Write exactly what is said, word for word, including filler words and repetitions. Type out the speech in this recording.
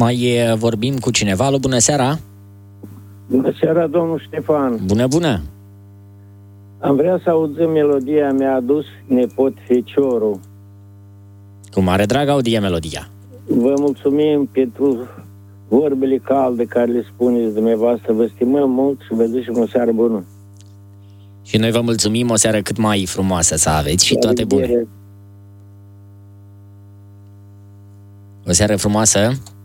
Mai vorbim cu cineva. Alo, bună seara! Bună seara, domnul Ștefan! Bună, bună! Am vrea să auzim melodia Mi-a adus nepot feciorul. Cu mare drag audie melodia. Vă mulțumim pentru vorbele calde care le spuneți dumneavoastră. Vă stimăm mult și vă zicem o seară bună. Și noi vă mulțumim, o seară cât mai frumoasă să aveți și toate bune. O seară frumoasă!